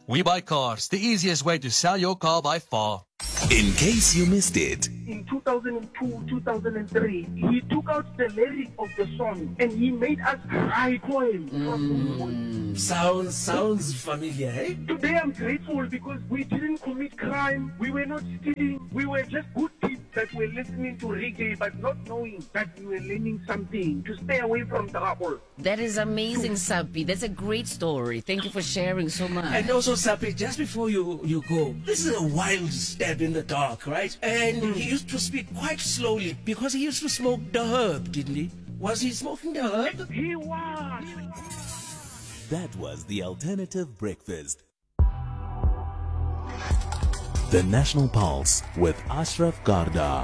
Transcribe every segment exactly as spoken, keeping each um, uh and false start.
We Buy Cars, the easiest way to sell your car by far. In case you missed it. In two thousand two, two thousand three, he took out the lyric of the song and he made us write poems. Mm, sounds, sounds familiar, eh? Today I'm grateful because we didn't commit crime, we were not stealing, we were just good kids that were listening to reggae but not knowing that we were learning something to stay away from trouble. That is amazing, Sapi. That's a great story. Thank you for sharing so much. And also, Sapi, just before you, you go, this is a wild stab in the dark, right? And mm. he used to speak quite slowly because he used to smoke the herb, didn't he? Was he smoking the herb? He was. That was the Alternative Breakfast. The National Pulse with Ashraf Garda.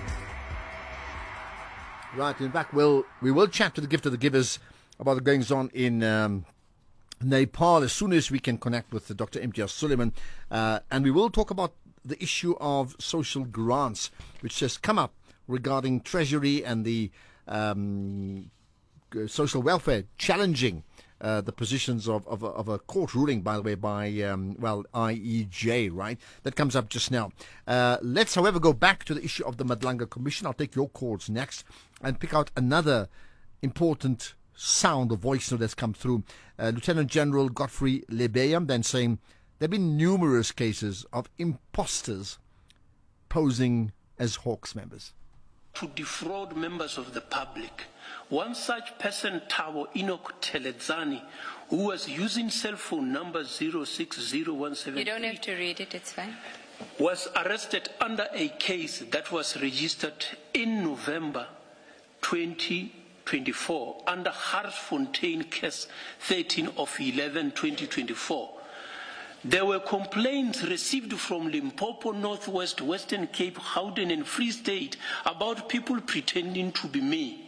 Right, in fact, we'll, we will chat to the gift of the givers about the goings on in um, Nepal as soon as we can connect with Doctor Imtiaz Sooliman. Uh, and we will talk about the issue of social grants, which has come up regarding Treasury and the um, social welfare challenging uh, the positions of, of, of a court ruling, by the way, by, um, well, I E J, right? That comes up just now. Uh, let's, however, go back to the issue of the Madlanga Commission. I'll take your calls next and pick out another important sound, the voice note that's come through. Uh, Lieutenant General Godfrey Lebeya then saying there have been numerous cases of imposters posing as Hawks members. To defraud members of the public. One such person, Tabo Enoch Teledzani, who was using cell phone number zero six zero one seven. You don't have to read it, it's fine. Was arrested under a case that was registered in November twenty twenty-four under Harsfontein case thirteen of eleven twenty twenty-four. There were complaints received from Limpopo, Northwest, Western Cape, Gauteng and Free State about people pretending to be me.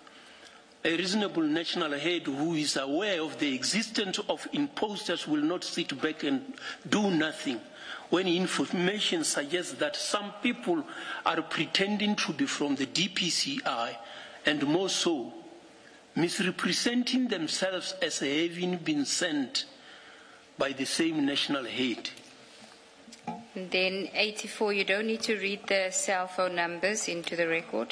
A reasonable national head who is aware of the existence of imposters will not sit back and do nothing when information suggests that some people are pretending to be from the D P C I and more so, misrepresenting themselves as having been sent by the same national head. Then eighty-four, you don't need to read the cell phone numbers into the record.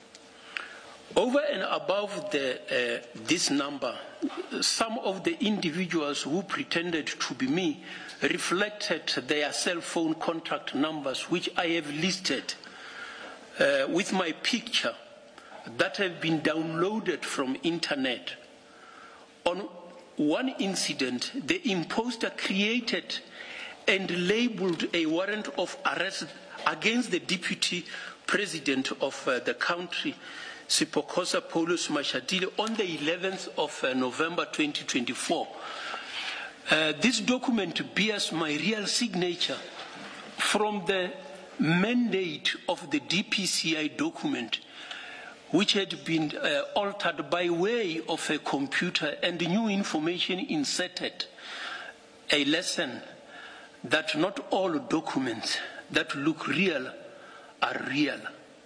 Over and above the, uh, this number, some of the individuals who pretended to be me reflected their cell phone contact numbers, which I have listed uh, with my picture that have been downloaded from internet. On one incident, the imposter created and labeled a warrant of arrest against the deputy president of uh, the country, Sipokosa Paulus Mashatile, on the eleventh of uh, November twenty twenty-four. Uh, this document bears my real signature from the mandate of the D P C I document, which had been uh, altered by way of a computer and new information inserted, a lesson that not all documents that look real are real.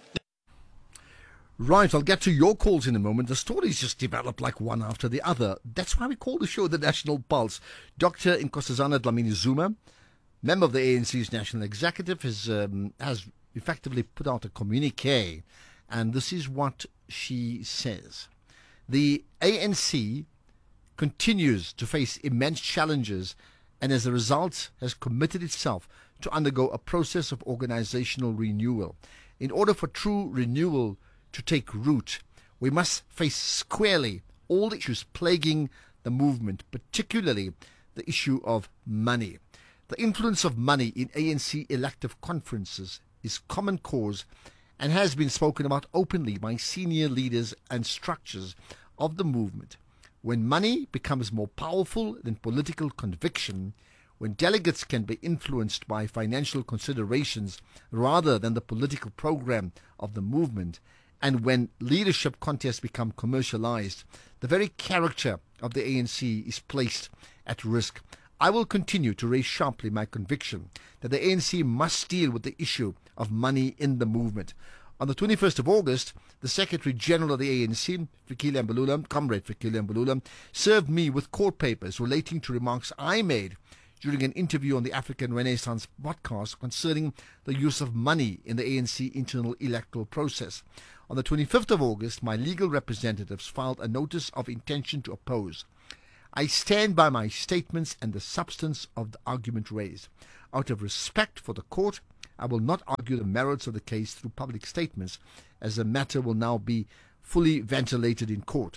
Right, I'll get to your calls in a moment. The stories just develop like one after the other. That's why we call the show the National Pulse. Doctor Nkosazana Dlamini Zuma, member of the A N C's National Executive, has, um, has effectively put out a communique. And this is what she says. The A N C continues to face immense challenges and as a result has committed itself to undergo a process of organizational renewal. In order for true renewal to take root, we must face squarely all the issues plaguing the movement, particularly the issue of money. The influence of money in A N C elective conferences is common cause and has been spoken about openly by senior leaders and structures of the movement. When money becomes more powerful than political conviction, when delegates can be influenced by financial considerations rather than the political program of the movement, and when leadership contests become commercialized, the very character of the A N C is placed at risk. I will continue to raise sharply my conviction that the A N C must deal with the issue of money in the movement. On the twenty-first of August, the Secretary General of the A N C, Fikile Mbalula, Comrade Fikile Mbalula, served me with court papers relating to remarks I made during an interview on the African Renaissance podcast concerning the use of money in the A N C internal electoral process. On the twenty-fifth of August, my legal representatives filed a notice of intention to oppose. I stand by my statements and the substance of the argument raised. Out of respect for the court, I will not argue the merits of the case through public statements, as the matter will now be fully ventilated in court.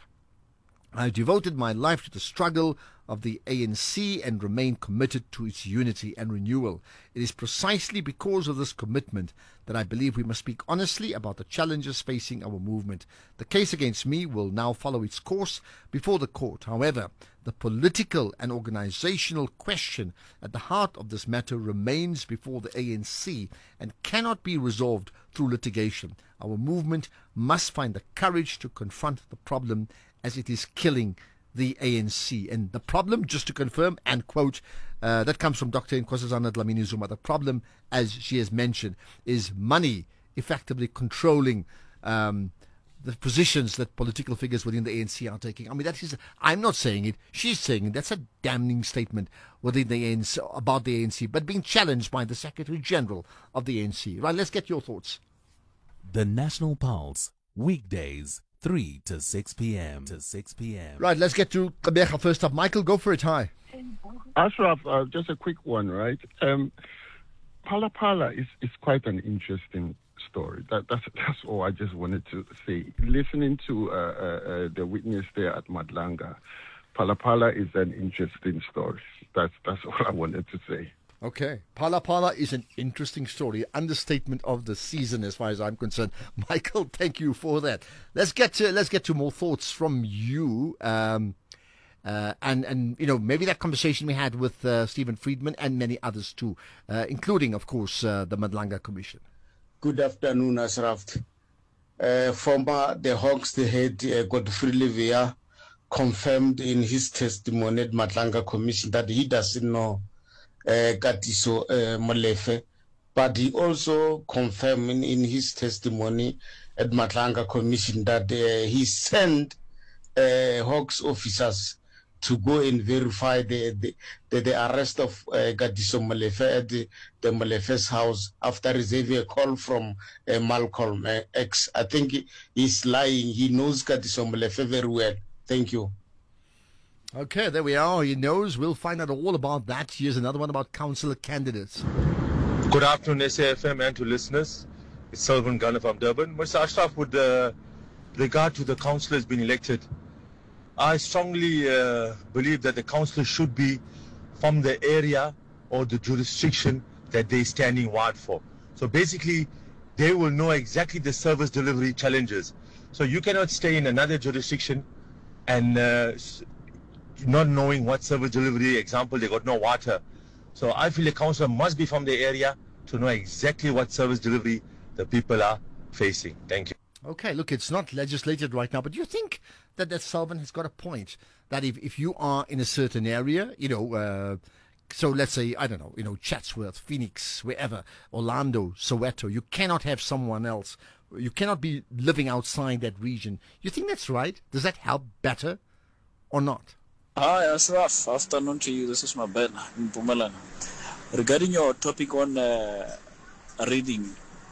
I have devoted my life to the struggle of the A N C and remain committed to its unity and renewal. It is precisely because of this commitment that I believe we must speak honestly about the challenges facing our movement. The case against me will now follow its course before the court. However, the political and organizational question at the heart of this matter remains before the A N C and cannot be resolved through litigation. Our movement must find the courage to confront the problem, as it is killing the A N C. And the problem, just to confirm and quote, uh, that comes from Doctor Nkosazana Dlamini Zuma, the problem, as she has mentioned, is money effectively controlling um, the positions that political figures within the A N C are taking. I mean, that is, I'm not saying it, she's saying it. That's a damning statement within the A N C, about the A N C, but being challenged by the Secretary General of the A N C. Right, let's get your thoughts. The National Pulse, weekdays, three to six p.m. to six p.m. Right, let's get to Kabeja first up. Michael, go for it. Hi. Ashraf, uh, just a quick one, right? Um, Phala Phala is, is quite an interesting story. That, that's that's all I just wanted to say. Listening to uh, uh, uh, the witness there at Madlanga, Phala Phala is an interesting story. That's that's all I wanted to say. Okay. Phala Phala is an interesting story. Understatement of the season as far as I'm concerned. Michael, thank you for that. Let's get to let's get to more thoughts from you. Um, uh, and, and, you know, maybe that conversation we had with uh, Stephen Friedman and many others too, uh, including, of course, uh, the Madlanga Commission. Good afternoon, Ashraf. Uh, former the Hawks, the head, uh, Godfrey Livia, confirmed in his testimony at Madlanga Commission that he doesn't know Uh, Katiso uh, Molefe, but he also confirmed in, in his testimony at Madlanga Commission that uh, he sent uh, Hawks officers to go and verify the the, the, the arrest of uh, Katiso Molefe at the, the Molefe's house after receiving a call from uh, Malcolm uh, X. I think he, he's lying. He knows Katiso Molefe very well. Thank you. Okay, there we are. He knows. We'll find out all about that. Here's another one about councillor candidates. Good afternoon, S A F M, and to listeners. It's Sullivan Gunner from Durban. Mister Ashraf, with uh, regard to the councillors being elected, I strongly uh, believe that the councillors should be from the area or the jurisdiction that they're standing ward for. So basically, they will know exactly the service delivery challenges. So you cannot stay in another jurisdiction and uh, not knowing what service delivery, example, they got no water. So I feel the councillor must be from the area to know exactly what service delivery the people are facing. Thank you. Okay, look, it's not legislated right now, but do you think that that Sullivan has got a point? That if, if you are in a certain area, you know, uh, so let's say, I don't know, you know, Chatsworth, Phoenix, wherever, Orlando, Soweto, you cannot have someone else. You cannot be living outside that region. You think that's right? Does that help better or not? Hi, Ashraf. Afternoon to you. This is Mabena in Mpumalanga. Regarding your topic on uh, reading,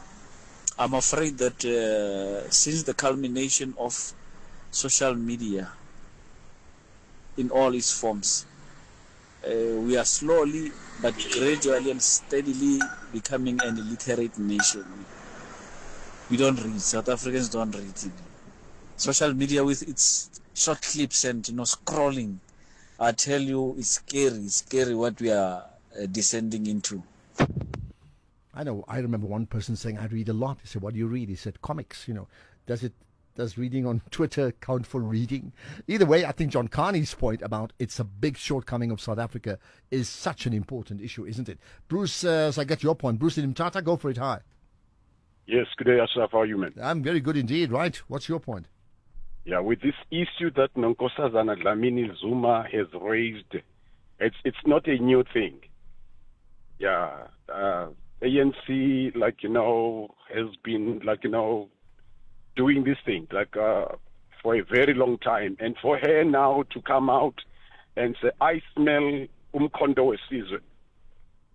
I'm afraid that uh, since the culmination of social media in all its forms, uh, we are slowly but gradually and steadily becoming an illiterate nation. We don't read. South Africans don't read. Social media with its short clips and, you know, scrolling, I tell you, it's scary, it's scary what we are uh, descending into. I know, I remember one person saying, I read a lot. He said, what do you read? He said, comics, you know. Does it, does reading on Twitter count for reading? Either way, I think John Carney's point about it's a big shortcoming of South Africa is such an important issue, isn't it? Bruce, uh, so I get your point. Bruce in Mtata, go for it. Hi. Yes, good day, Ashraf. How are you, man? I'm very good indeed, right? What's your point? Yeah, with this issue that Nkosazana Dlamini Zuma has raised, it's it's not a new thing. Yeah, uh, A N C, like, you know, has been, like, you know, doing this thing, like, uh, for a very long time. And for her now to come out and say, I smell umkondo wesizwe,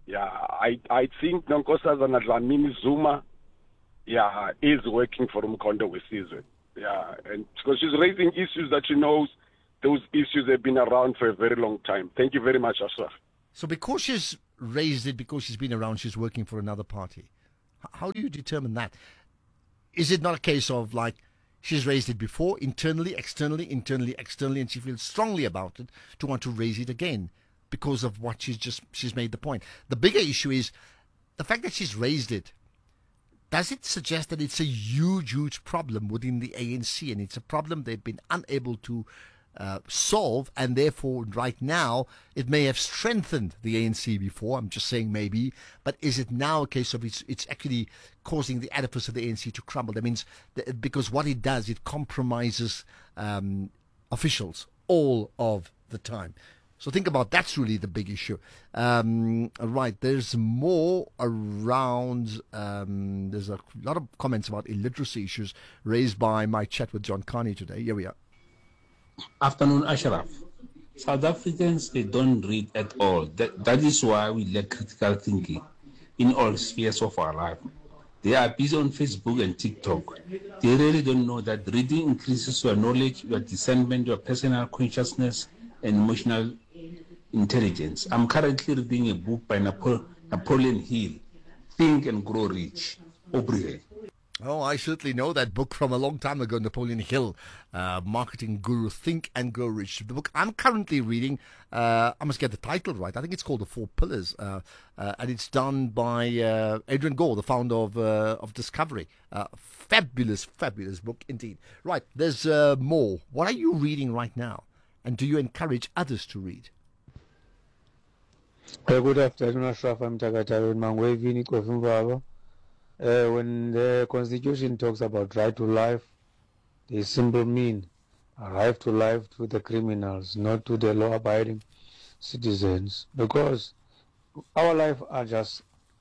Yeah, I I think Nkosazana Dlamini Zuma, yeah, is working for Umkhonto weSizwe. Yeah, and because she's raising issues that she knows those issues have been around for a very long time. Thank you very much, Ashraf. So because she's raised it, because she's been around, she's working for another party. H- How do you determine that? Is it not a case of like she's raised it before, internally, externally, internally, externally, and she feels strongly about it to want to raise it again because of what she's just she's made the point. The bigger issue is the fact that she's raised it. Does it suggest that it's a huge, huge problem within the A N C, and it's a problem they've been unable to uh, solve, and therefore right now it may have strengthened the A N C before? I'm just saying maybe, but is it now a case of it's it's actually causing the edifice of the A N C to crumble? That means that because what it does, it compromises um, officials all of the time. So think about that's really the big issue. Um, right, there's more around. Um, there's a lot of comments about illiteracy issues raised by my chat with John Carney today. Here we are. Afternoon, Ashraf. South Africans, they don't read at all. That, that is why we lack critical thinking in all spheres of our life. They are busy on Facebook and TikTok. They really don't know that reading increases your knowledge, your discernment, your personal consciousness, and emotional intelligence. I'm currently reading a book by Napo- Napoleon Hill, Think and Grow Rich, Aubrey. Oh, I certainly know that book from a long time ago, Napoleon Hill, uh, marketing guru, Think and Grow Rich. The book I'm currently reading, uh, I must get the title right. I think it's called The Four Pillars, uh, uh, and it's done by uh, Adrian Gore, the founder of uh, of Discovery. Uh, fabulous, fabulous book indeed. Right, there's uh, more. What are you reading right now, and do you encourage others to read? Uh, good afternoon, Ashraf. I'm Tagataru Mangwevini Kofumbaba. Uh, when the Constitution talks about right to life, they simply mean a right to life to the criminals, not to the law-abiding citizens, because our life are just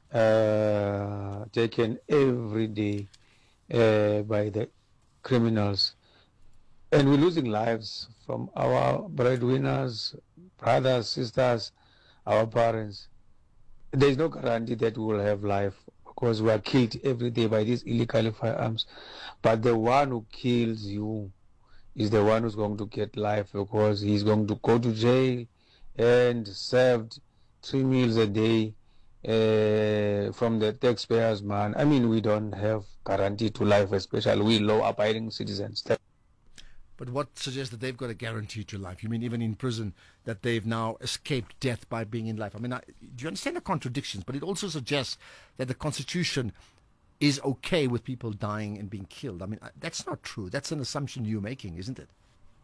uh, taken every day uh, by the criminals, and we're losing lives from our breadwinners, brothers, sisters, our parents. There is no guarantee that we will have life, because we are killed every day by these illegal firearms. But the one who kills you is the one who's going to get life, because he's going to go to jail and served three meals a day uh, from the taxpayers, man. I mean, we don't have guarantee to life, especially we law-abiding citizens. But what suggests that they've got a guarantee to life? You mean even in prison that they've now escaped death by being in life? I mean, I, do you understand the contradictions? But it also suggests that the Constitution is okay with people dying and being killed. I mean, that's not true. That's an assumption you're making, isn't it?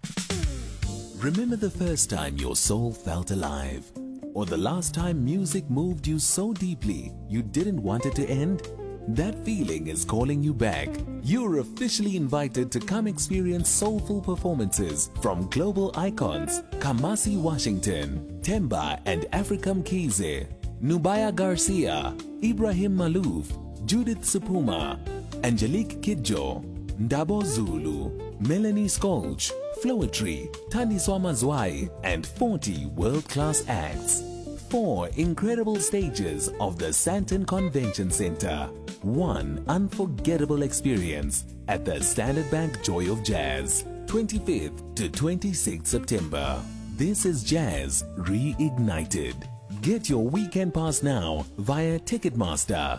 Remember the first time your soul felt alive? Or the last time music moved you so deeply you didn't want it to end? That feeling is calling you back. You're officially invited to come experience soulful performances from global icons Kamasi Washington, Temba and Africam Kize, Nubaya Garcia, Ibrahim Malouf, Judith Supuma, Angelique Kidjo, Ndabo Zulu, Melanie Skolch, Floetry, Tandiswa Mazwai, and forty world-class acts. Four incredible stages of the Sandton Convention Center. One unforgettable experience at the Standard Bank Joy of Jazz. twenty-fifth to twenty-sixth September. This is Jazz Reignited. Get your weekend pass now via Ticketmaster.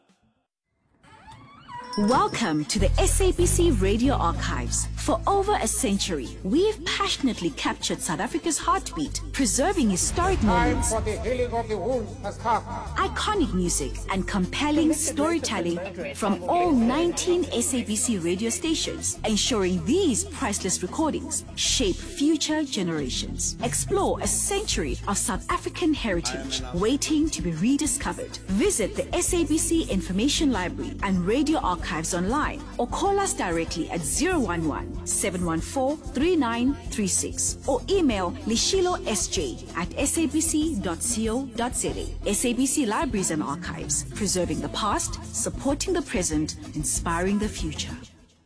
Welcome to the S A B C Radio Archives. For over a century, we've passionately captured South Africa's heartbeat, preserving historic moments, Time for the healing of the wounds has come. iconic music, and compelling storytelling from all nineteen S A B C radio stations, ensuring these priceless recordings shape future generations. Explore a century of South African heritage waiting to be rediscovered. Visit the S A B C Information Library and Radio Archives online, or call us directly at zero one one, seven one four, three nine three six or email lishilosj at s a b c dot co dot za. S A B C Libraries and Archives, preserving the past, supporting the present, inspiring the future.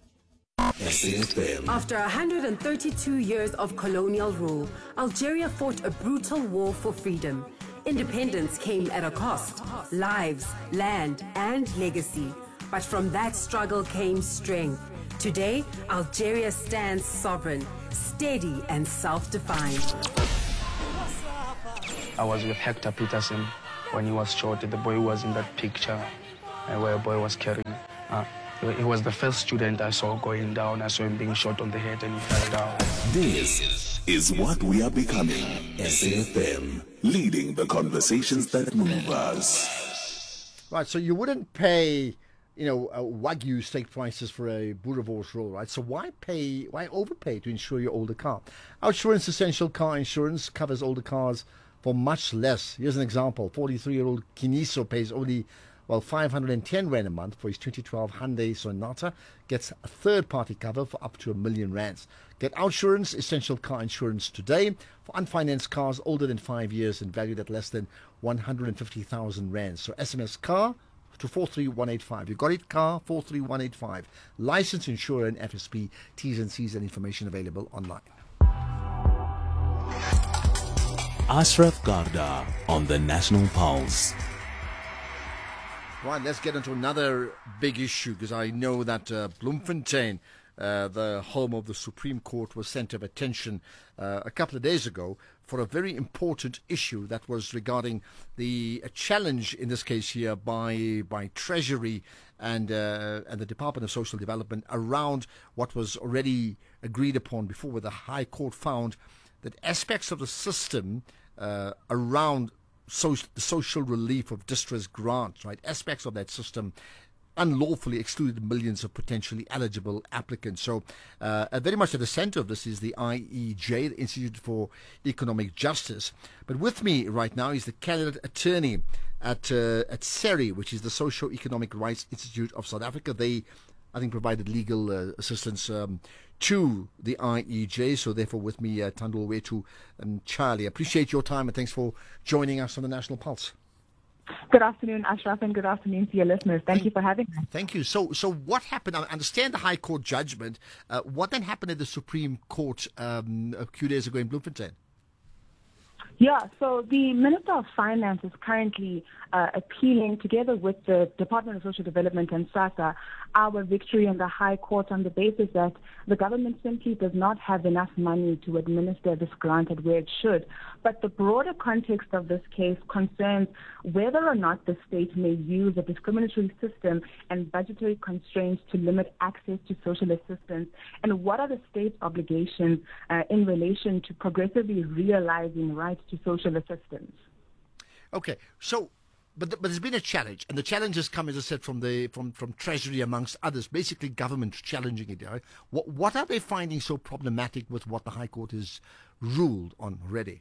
After one hundred thirty-two years of colonial rule, Algeria fought a brutal war for freedom. Independence came at a cost, lives, land, and legacy. But from that struggle came strength. Today, Algeria stands sovereign, steady, and self-defined. I was with Hector Peterson when he was shot. The boy who was in that picture uh, where a boy was carrying. Uh, he was the first student I saw going down. I saw him being shot on the head and he fell down. This is what we are becoming. S A F M, leading the conversations that move us. Right, so you wouldn't pay, you know, uh, Wagyu steak prices for a boerewors roll, right? So why pay, why overpay to insure your older car? Outsurance Essential Car Insurance covers older cars for much less. Here's an example. forty-three-year-old Kiniso pays only, well, five hundred ten rand a month for his twenty twelve Hyundai Sonata. Gets a third-party cover for up to a million rands. Get Outsurance Essential Car Insurance today for unfinanced cars older than five years and valued at less than one hundred fifty thousand rands. So S M S CAR to four three one eight five. You got it, CAR four three one eight five. Licensed insurer and F S P. T's and C's and information available online. Ashraf Garda on the National Pulse. Right, let's get into another big issue, because I know that uh, Bloemfontein, uh, the home of the Supreme Court, was centre of attention uh, a couple of days ago for a very important issue that was regarding the a challenge, in this case here, by by Treasury and uh, and the Department of Social Development around what was already agreed upon before, where the High Court found that aspects of the system uh, around so, the social relief of distress grants, right, aspects of that system unlawfully excluded millions of potentially eligible applicants. So uh, very much at the center of this is the I E J, the Institute for Economic Justice. But with me right now is the candidate attorney at uh, at SERI, which is the Socio-Economic Rights Institute of South Africa. They, I think, provided legal uh, assistance um, to the I E J. So therefore with me, uh, Thandul Wetu and Charlie. Appreciate your time and thanks for joining us on the National Pulse. Good afternoon, Ashraf, and good afternoon to your listeners. Thank you for having me. Thank you. So, so what happened? I understand the High Court judgment. Uh, what then happened at the Supreme Court um, a few days ago in Bloemfontein? Yeah, so the Minister of Finance is currently uh, appealing, together with the Department of Social Development and SASSA, our victory in the High Court on the basis that the government simply does not have enough money to administer this grant at where it should. But the broader context of this case concerns whether or not the state may use a discriminatory system and budgetary constraints to limit access to social assistance, and what are the state's obligations uh, in relation to progressively realizing rights to social assistance. Okay, so, but but there's been a challenge, and the challenge has come, as I said, from the from, from Treasury amongst others, basically government challenging it. Right? What what are they finding so problematic with what the High Court has ruled on already?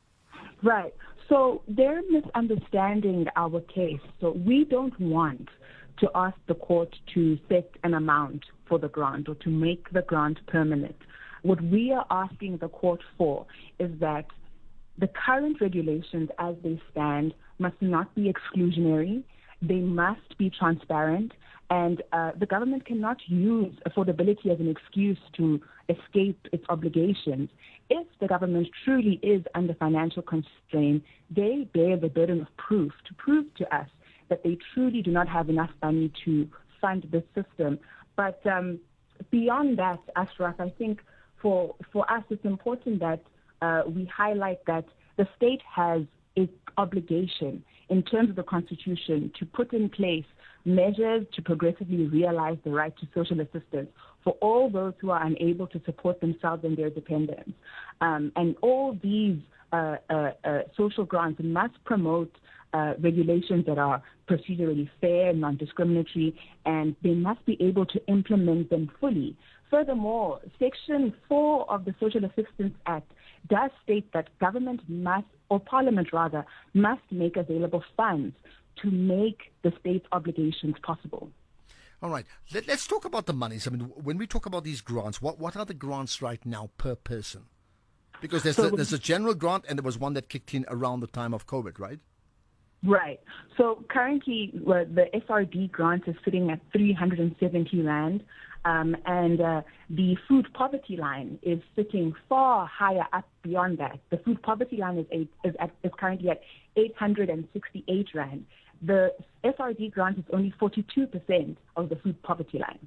Right. So they're misunderstanding our case. So we don't want to ask the court to set an amount for the grant or to make the grant permanent. What we are asking the court for is that the current regulations as they stand must not be exclusionary. They must be transparent. And uh, the government cannot use affordability as an excuse to escape its obligations. If the government truly is under financial constraint, they bear the burden of proof to prove to us that they truly do not have enough money to fund this system. But um, beyond that, Ashraf, I think for, for us it's important that Uh, we highlight that the state has an obligation in terms of the Constitution to put in place measures to progressively realize the right to social assistance for all those who are unable to support themselves and their dependents. Um, and all these uh, uh, uh, social grants must promote uh, regulations that are procedurally fair, non-discriminatory, and they must be able to implement them fully. Furthermore, Section four of the Social Assistance Act does state that government must, or Parliament rather, must make available funds to make the state's obligations possible. All right. Let, let's talk about the monies. I mean, when we talk about these grants, what, what are the grants right now per person? Because there's, So a, there's a general grant, and there was one that kicked in around the time of COVID, right? Right. So currently, well, the S R D grant is sitting at three hundred seventy rand, um, and uh, the food poverty line is sitting far higher up beyond that. The food poverty line is eight, is, at, is currently at eight hundred sixty-eight rand. The S R D grant is only forty-two percent of the food poverty line.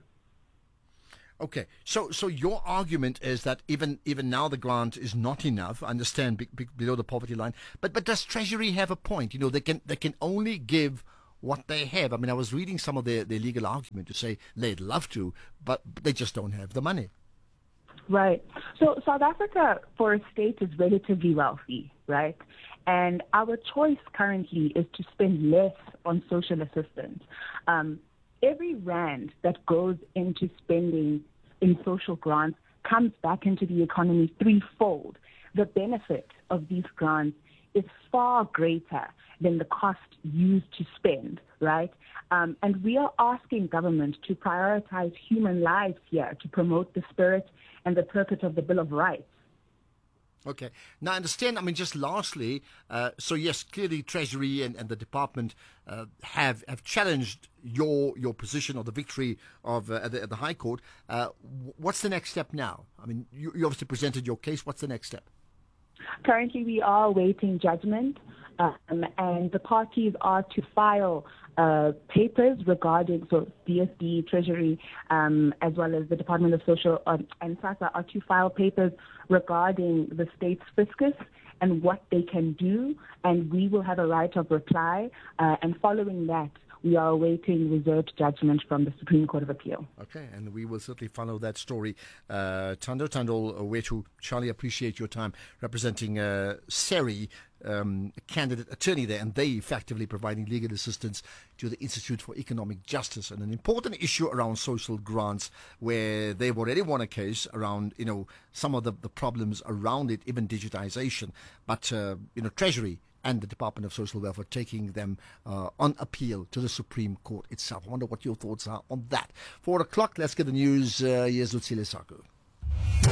Okay, so so your argument is that even even now the grant is not enough. I understand be, be, below the poverty line, but but does Treasury have a point? You know, they can they can only give what they have. I mean, I was reading some of their, their legal argument to say they'd love to, but they just don't have the money. Right. So South Africa, for a state, is relatively wealthy, right? And our choice currently is to spend less on social assistance. Um, every rand that goes into spending in social grants comes back into the economy threefold. The benefit of these grants is far greater than the cost used to spend, right? Um, and we are asking government to prioritize human lives here to promote the spirit and the purpose of the Bill of Rights. Okay. Now, I understand, I mean, just lastly, uh, so yes, clearly Treasury and, and the department uh, have have challenged your your position or the victory of uh, at, the, at the High Court. Uh, what's the next step now? I mean, you, you obviously presented your case. What's the next step? Currently, we are awaiting judgment, um, and the parties are to file uh, papers regarding, so D S D, Treasury, um, as well as the Department of Social uh, and SASSA are to file papers regarding the state's fiscus and what they can do, and we will have a right of reply, uh, and following that, we are awaiting reserved judgment from the Supreme Court of Appeal. Okay, and we will certainly follow that story. Uh, Thando Thandol Wetu, Charlie, appreciate your time representing uh, SERI, um, a candidate attorney there, and they effectively providing legal assistance to the Institute for Economic Justice, and an important issue around social grants, where they've already won a case around, you know, some of the, the problems around it, even digitization, but, uh, you know, Treasury and the Department of Social Welfare taking them uh, on appeal to the Supreme Court itself. I wonder what your thoughts are on that. Four o'clock, let's get the news. Uh, here's Lutsile Saku.